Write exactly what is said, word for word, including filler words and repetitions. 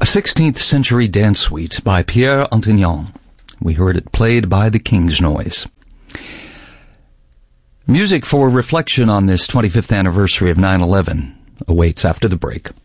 A sixteenth century dance suite by Pierre Antignon. We heard it played by the King's Noise. Music for reflection on this twenty-fifth anniversary of nine eleven awaits after the break.